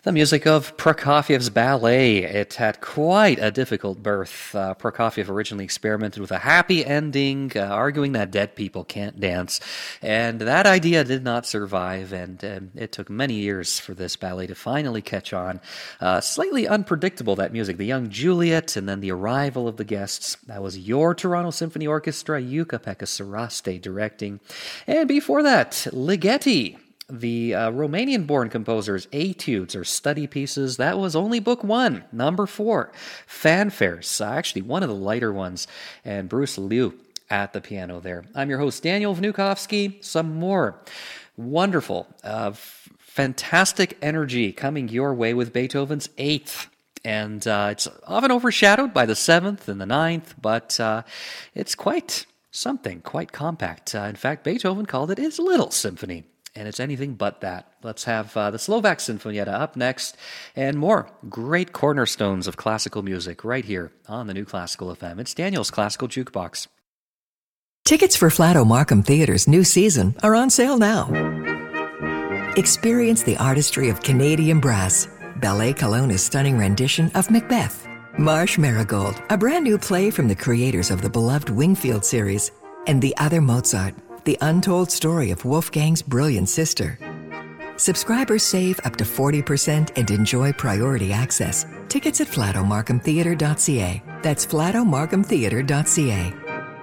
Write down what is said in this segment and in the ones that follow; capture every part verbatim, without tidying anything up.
The music of Prokofiev's ballet. It had quite a difficult birth. Uh, Prokofiev originally experimented with a happy ending, uh, arguing that dead people can't dance. And that idea did not survive, and um, it took many years for this ballet to finally catch on. Uh, slightly unpredictable, that music. The young Juliet, and then the arrival of the guests. That was your Toronto Symphony Orchestra, Jukka-Pekka Saraste directing. And before that, Ligeti. The uh, Romanian-born composer's etudes or study pieces. That was only book one, number four. Fanfares, uh, actually one of the lighter ones, and Bruce Liu at the piano there. I'm your host, Daniel Vnukovsky. Some more wonderful, uh, f- fantastic energy coming your way with Beethoven's Eighth. And uh, it's often overshadowed by the Seventh and the Ninth, but uh, it's quite something, quite compact. Uh, in fact, Beethoven called it his little symphony. And it's anything but that. Let's have uh, the Slovak Sinfonietta up next, and more great cornerstones of classical music right here on the New Classical F M. It's Daniel's Classical Jukebox. Tickets for Flato Markham Theatre's new season are on sale now. Experience the artistry of Canadian brass, Ballet Kelowna's stunning rendition of Macbeth, Marsh Marigold, a brand new play from the creators of the beloved Wingfield series, and The Other Mozart, the untold story of Wolfgang's brilliant sister. Subscribers save up to forty percent and enjoy priority access. Tickets at flato markham theatre dot c a. That's flato markham theatre dot c a.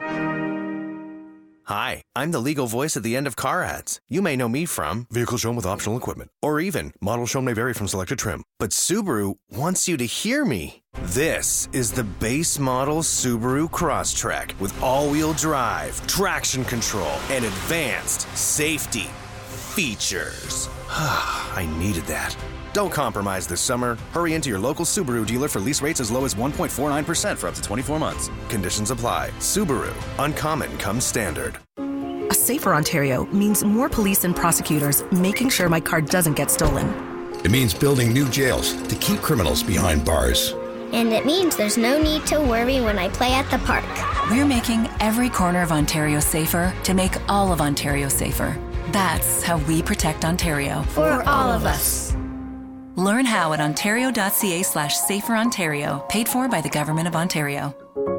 Hi, I'm the legal voice at the end of car ads. You may know me from Vehicle Shown with Optional Equipment, or even Model Shown may vary from selected trim. But Subaru wants you to hear me. This is the base model Subaru Crosstrek with all-wheel drive, traction control, and advanced safety features. I needed that. Don't compromise this summer. Hurry into your local Subaru dealer for lease rates as low as one point four nine percent for up to twenty-four months. Conditions apply. Subaru. Uncommon comes standard. A safer Ontario means more police and prosecutors making sure my car doesn't get stolen. It means building new jails to keep criminals behind bars. And it means there's no need to worry when I play at the park. We're making every corner of Ontario safer to make all of Ontario safer. That's how we protect Ontario. For all of us. Learn how at ontario.ca slash safer Ontario, paid for by the Government of Ontario.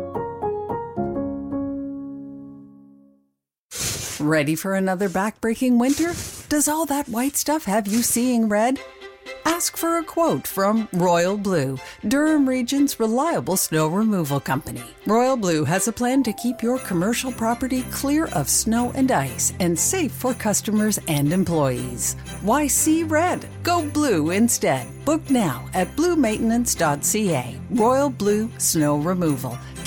Ready for another backbreaking winter? Does all that white stuff have you seeing red? Ask for a quote from Royal Blue, Durham Region's reliable snow removal company. Royal Blue has a plan to keep your commercial property clear of snow and ice and safe for customers and employees. Why see red? Go blue instead. Book now at blue maintenance dot c a. Royal Blue Snow Removal.